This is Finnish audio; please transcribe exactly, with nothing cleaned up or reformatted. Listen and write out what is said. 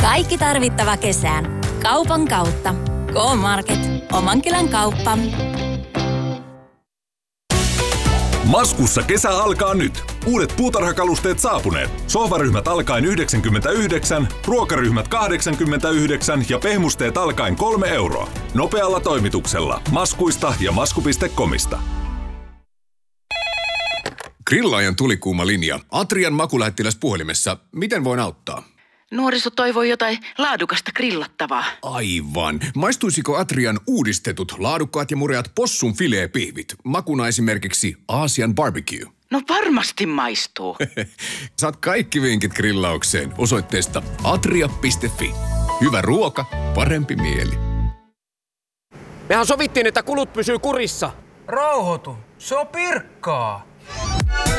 Kaikki tarvittava kesään. Kaupan kautta. K-Market. Oman kylän kauppa. Maskussa kesä alkaa nyt. Uudet puutarhakalusteet saapuneet. Sohvaryhmät alkaen yhdeksänkymmentäyhdeksän, ruokaryhmät kahdeksankymmentäyhdeksän ja pehmusteet alkaen kolme euroa. Nopealla toimituksella. Maskuista ja masku piste comista. Grillaajan tulikuuma linja. Atrian makulähettiläs puhelimessa. Miten voin auttaa? Nuoriso toivoo jotain laadukasta grillattavaa. Aivan. Maistuisiko Atrian uudistetut, laadukkaat ja mureat possun fileepihvit? Makuna esimerkiksi Aasian barbecue. No varmasti maistuu. Saat kaikki vinkit grillaukseen osoitteesta atria piste fi. Hyvä ruoka, parempi mieli. Mehän sovittiin, että kulut pysyy kurissa. Rauhoitu. Se on Pirkkaa.